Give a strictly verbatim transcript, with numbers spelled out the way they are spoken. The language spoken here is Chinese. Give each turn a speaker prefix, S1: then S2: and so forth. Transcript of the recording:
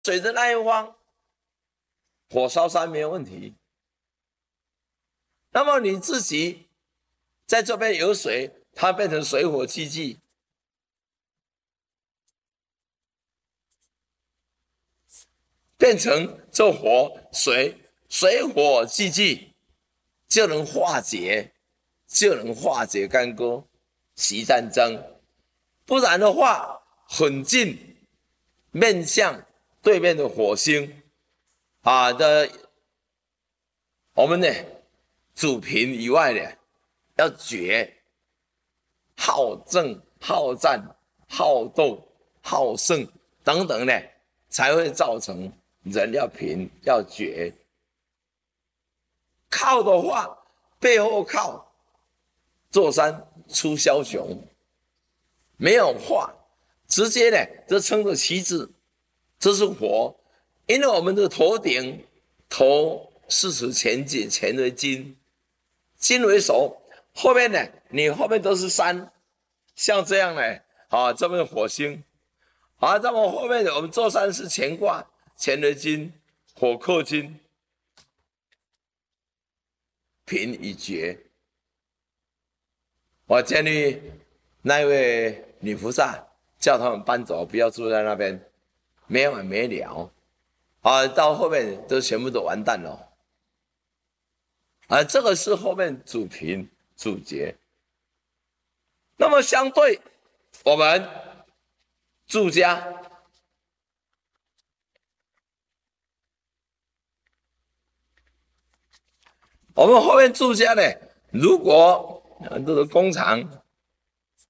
S1: 水的那一方，火烧山没有问题。那么你自己在这边有水，它变成水火既济，变成这火水水火既济，就能化解，就能化解干戈，习战争。不然的话，很近面向对面的火星啊的，我们呢主平以外呢，要决好争、好战、好斗、好胜等等呢，才会造成人要平要决。靠的话，背后靠座山出枭雄，没有画，直接呢就撑着旗帜，这是火。因为我们的头顶头是指前进，前为金，金为首，后面呢你后面都是山，像这样呢啊，这边火星啊，这么后面我们座山是乾卦，乾为金，火克金，平以决。我建议那位女菩萨叫他们搬走，不要住在那边，没完没了啊！到后面都全部都完蛋了啊！这个是后面主平主节。那么相对我们住家，我们后面住家呢，如果很多的工厂